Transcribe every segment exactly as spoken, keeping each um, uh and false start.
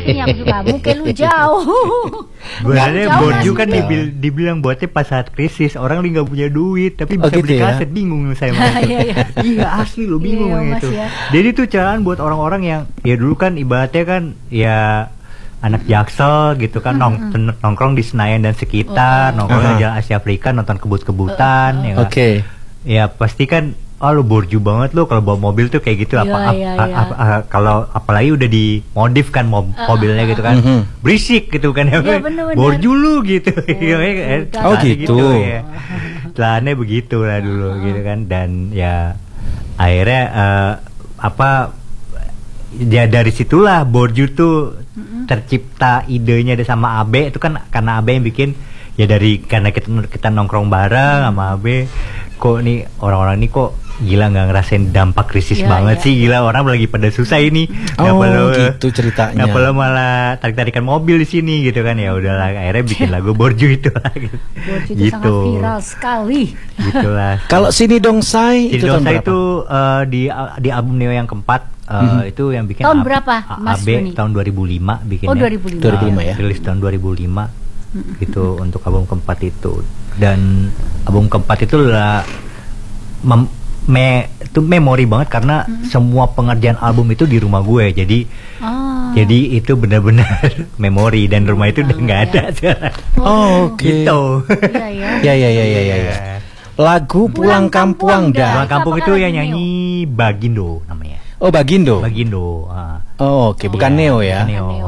ini aku suka. Muka lu jauh. Sebenarnya borju kan dibil dibilang buatnya pas saat krisis, orang lagi nggak punya duit tapi bisa oh, gitu beli ya? kaset, bingung saya sama itu. Iya asli lo bingung iya, itu. ya. Jadi itu carahan buat orang-orang yang ya dulu kan ibaratnya kan ya anak Jaksel gitu kan, nong nongkrong di Senayan dan sekitar, oh, nongkrong uh-huh. di Jalan Asia Afrika, nonton kebut-kebutan, uh-huh. ya. Oke. Okay. Ya pasti kan, oh lu borju banget lu kalau bawa mobil tuh kayak gitu. Apa, ya, ap, ya, ap, ap, kalau apalagi udah dimodif kan mob, uh, mobilnya gitu kan, uh-huh. berisik gitu kan, ya, bener-bener. Borju lu gitu. Oh, oh gitu. gitu ya. Celananya begitu lah dulu uh-huh. gitu kan, dan ya akhirnya uh, apa? Ya dari situlah borju tuh mm-hmm. tercipta idenya sama Abe itu kan, karena Abe yang bikin, ya dari karena kita kita nongkrong bareng mm. sama Abe, kok nih orang-orang ini kok gila nggak ngerasain dampak krisis ya, banget ya, sih gila, orang lagi pada susah ini. Oh perlu, gitu ceritanya. Nggak perlu malah tarik-tarikan mobil di sini gitu kan, ya udahlah akhirnya bikin lagu borju itu lagi. Borju itu gitu. Sangat viral sekali. Gitulah. Kalau Sini Dong Sai Sini itu Dong Sai itu uh, di di album Neo yang keempat. Uh, mm-hmm. Itu yang bikin tahun A- berapa Mas A B Doni? Tahun dua ribu lima bikinnya. Oh dua ribu lima. dua ribu lima ya. Rilis tahun dua ribu lima mm-hmm. gitu untuk album keempat itu. Dan album keempat itu lah mem- me itu memori banget karena mm-hmm. semua pengerjaan album itu di rumah gue. Jadi oh. jadi itu benar-benar memori, dan rumah itu udah nggak ada sekarang. Oh, oke. Okay. Gitu. Iya ya. Ya ya ya ya ya. Lagu Pulang, Pulang Kampung dah. Pulang Kampung itu yang nyanyi Bagindo namanya. Oh Bagindo. Bagindo. Ah. Oh oke, okay. Bukan ya, Neo ya. Neo. Neo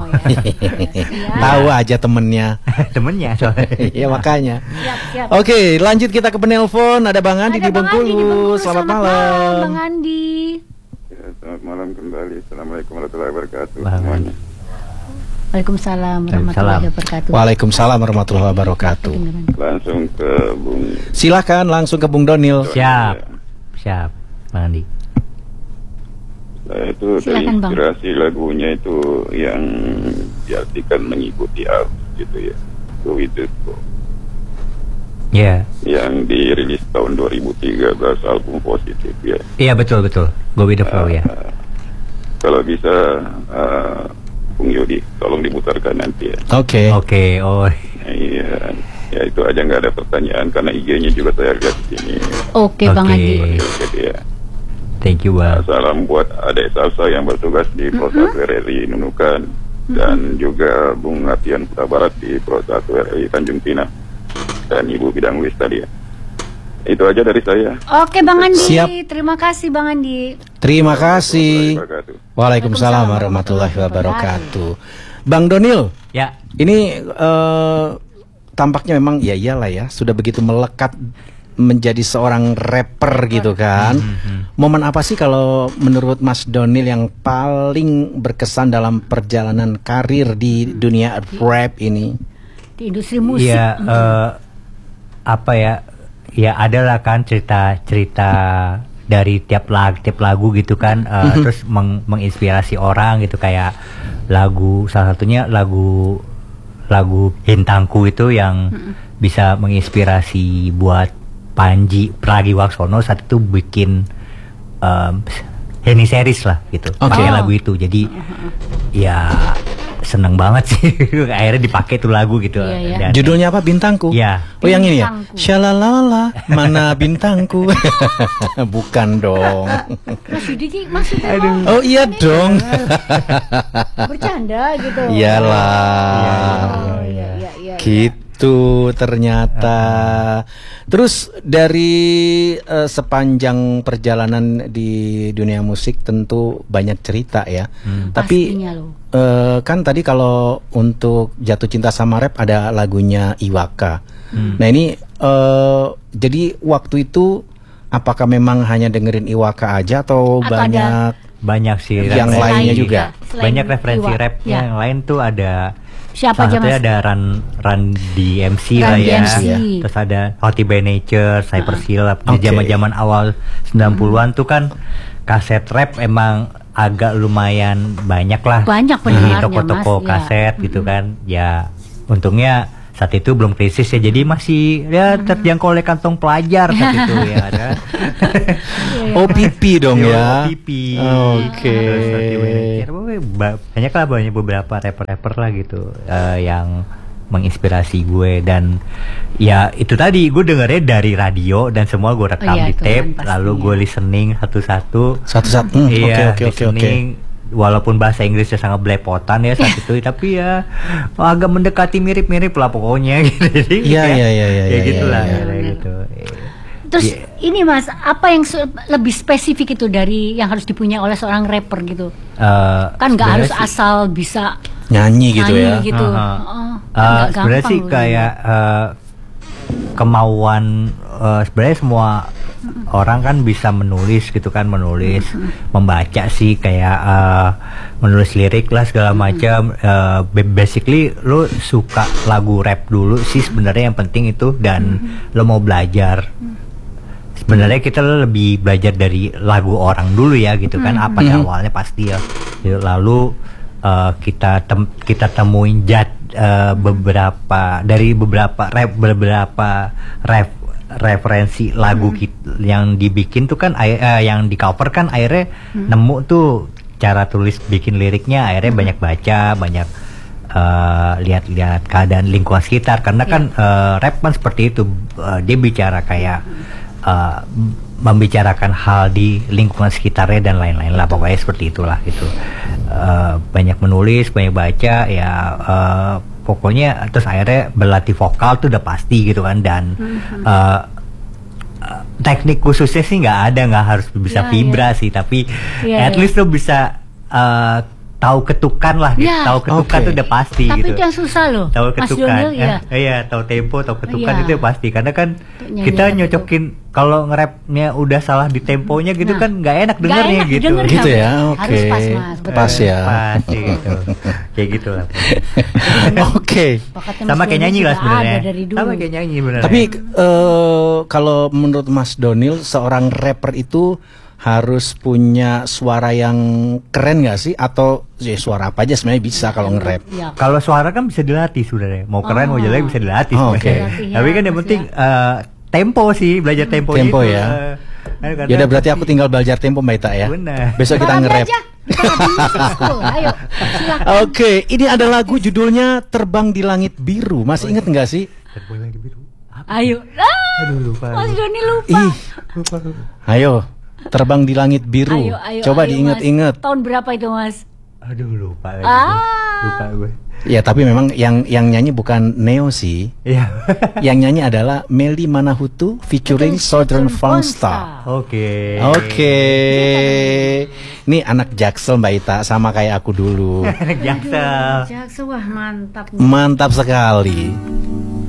ya. Tahu aja temennya. Temennya soalnya. Ya makanya. Siap, siap. Oke, okay, lanjut kita ke penelpon. Ada Bang Andi Ada di Bengkulu. Selamat, selamat malam. malam. Bang Andi. Ya, selamat malam kembali. Assalamualaikum warahmatullahi wabarakatuh. Semuanya. Waalaikumsalam warahmatullahi wabarakatuh. Waalaikumsalam warahmatullahi wabarakatuh. Langsung ke Bung. Silakan langsung ke Bung Donil. Siap. Siap, Bang Andi. Nah, itu Silakan, terinspirasi Bang. Lagunya itu yang diartikan mengikuti arus gitu ya. Go with the flow. Ya. Yeah. Yang dirilis tahun dua ribu tiga belas, album positif ya. Iya yeah, betul betul. Go with the flow uh, ya. Kalau bisa uh, Bung Yodi, tolong diputarkan nanti ya. Oke. Okay. Oke. Okay, oh. Iya. Ya itu aja, nggak ada pertanyaan karena I G-nya juga saya lihat di sini. Oke okay, okay. Bang Andi. Jadi ya. Thank you Bang. Salam buat adik salsa yang bertugas di Pro satu R R I Nunukan mm-hmm. dan juga Bung Atian Putra Barat di Pro satu R R I Tanjung Pinang dan Ibu Bidang Wis tadi ya. Itu aja dari saya. Oke Bang Andi. Siap. Terima kasih Bang Andi. Terima kasih. Waalaikumsalam warahmatullahi wabarakatuh. Bang Donil. Ya. Ini uh, tampaknya memang ya iyalah ya, sudah begitu melekat menjadi seorang rapper gitu kan. Mm-hmm. Momen apa sih kalau menurut Mas Donil yang paling berkesan dalam perjalanan karir di dunia rap ini? Di industri musik. Iya, uh, apa ya? Ya adalah kan cerita-cerita dari tiap lagu, tiap lagu gitu kan, uh, mm-hmm. terus meng- menginspirasi orang gitu, kayak lagu salah satunya lagu lagu Hintangku itu yang mm-hmm. bisa menginspirasi buat Panji Pragiwaksono saat itu bikin um, Henny Series lah gitu, okay. pakai lagu itu. Jadi uh-huh. ya seneng banget sih akhirnya dipakai tuh lagu gitu. Iya, iya. Dan, judulnya apa? Bintangku. Ya. Oh yang ini ya. Shalalala mana bintangku. Bukan dong. Mas Yudi maksudnya. Oh iya dong. Bercanda gitu. Iyalah. Iya, oh, iya, iya, iya, gitu. Itu ternyata. Terus dari uh, sepanjang perjalanan di dunia musik tentu banyak cerita ya. Hmm. Tapi uh, kan tadi kalau untuk Jatuh Cinta Sama Rap ada lagunya Iwaka. Hmm. Nah ini uh, jadi waktu itu apakah memang hanya dengerin Iwaka aja atau, atau banyak banyak sih yang lainnya juga? Selain banyak referensi Iwa. Rapnya ya. Yang lain tuh ada. Siapa aja Mas? Ada Run Run D M C Run lah ya. D M C. Terus ada Hoti by Nature, Cypress Hill. uh, Di zaman-zaman okay. awal sembilan puluhan hmm. tuh kan kaset rap emang agak lumayan banyak lah. Banyak di toko-toko Mas, kaset ya. gitu kan. Ya untungnya saat itu belum krisis ya, jadi masih ya terjangkau oleh kantong pelajar saat itu ya ada. O P P dong ya. O P P. Oke. Banyak lah, banyak beberapa rapper-rapper lah gitu uh, yang menginspirasi gue, dan ya itu tadi gue dengernya dari radio dan semua gue rekam oh, iya, di tape, kan, lalu gue listening satu-satu. Satu-satu. Hmm, iya, oke oke oke. Walaupun bahasa Inggrisnya sangat belepotan ya saat itu, tapi ya agak mendekati mirip-mirip lah pokoknya gitu. Jadi Iya iya iya iya. ya gitulah ya, ya, gitu. Terus Yeah. ini Mas, apa yang lebih spesifik itu dari yang harus dipunya oleh seorang rapper gitu? Uh, Kan nggak harus asal bisa nyanyi gitu nyanyi ya. gitu. Uh-huh. Oh, uh, sebenarnya sih loh, kayak uh, kemauan uh, sebenarnya semua orang kan bisa menulis gitu kan, menulis, membaca sih kayak uh, menulis lirik lah segala macam. Uh, basically lo suka lagu rap dulu sih sebenarnya yang penting itu, dan lo mau belajar. Sebenarnya kita lebih belajar dari lagu orang dulu ya gitu kan, apa Hmm. awalnya pasti ya. Lalu uh, kita tem kita temuin jad uh, beberapa dari beberapa rap beberapa ref referensi lagu kita yang dibikin tuh kan uh, yang di cover kan akhirnya hmm. nemu tuh cara tulis bikin liriknya, akhirnya hmm. banyak baca, banyak uh, lihat-lihat keadaan lingkungan sekitar, karena yeah. kan uh, rap kan seperti itu, uh, dia bicara kayak uh, membicarakan hal di lingkungan sekitarnya dan lain-lain lah, pokoknya seperti itulah gitu. Uh, banyak menulis, banyak baca ya, uh, pokoknya terus akhirnya berlatih vokal tuh udah pasti gitu kan, dan mm-hmm. uh, uh, teknik khususnya sih nggak ada, nggak harus bisa yeah, vibra yeah. sih, tapi yeah, at yeah. least lo bisa uh, tahu ketukan lah gitu. Yeah. Tahu ketukan Okay. tuh udah pasti Tapi gitu. itu yang susah loh. Tahu Mas ketukan. Doniel, eh, ya. eh, iya, tahu tempo, tahu ketukan Iya. itu pasti, karena kan Nyanyi kita rap nyocokin kalau nge-rapnya udah salah di temponya gitu Nah, kan nggak enak Nggak dengernya enak gitu. didengar, Gitu ya, Harus oke. pas Mas. Betul. Pas ya. Pas gitu. Kayak gitu lah. Oke. Bakatnya Sama Mas kayak Doniel nyanyi lah sudah sebenarnya. ada dari dulu. Sama kayak nyanyi benar. Tapi eh, kalau menurut Mas Doniel, seorang rapper itu harus punya suara yang keren nggak sih? Atau ya suara apa aja sebenarnya bisa kalau nge-rap? Ya. kalau suara kan bisa dilatih sebenarnya. Mau keren mau Oh. jelek bisa dilatih. Oh, sebenarnya. oke. Dilatih ya, Tapi kan yang Mas penting ya. eh, tempo sih, belajar tempo Tempo itu. ya. eh, kan Ya kadang- udah, berarti aku tinggal belajar tempo Mbak Ita ya. Benar. Besok kita Kita nge-rap. aja. Kita lagi musik school. Ayo, silakan. Oke, ini ada lagu judulnya Terbang di Langit Biru. Masih inget nggak sih? Terbang lagi biru. Apa? Ayo. Ah, Aduh lupa. Mas Doni lupa. Ih, Lupa. lupa. ayo. Terbang di Langit Biru. Ayo, ayo, Coba ayo, diinget-inget. Mas. Tahun berapa itu, Mas? Aduh lupa lagi. Ah. Lupa gue. Ya, tapi memang yang yang nyanyi bukan Neo sih. Iya. Yang nyanyi adalah Melly Manahutu featuring Southern Fun Star. Oke. Oke. Ini anak Jaksel Mbak Ita, sama kayak aku dulu. Jaksel. Jaksel, wah mantap. Mantap sekali.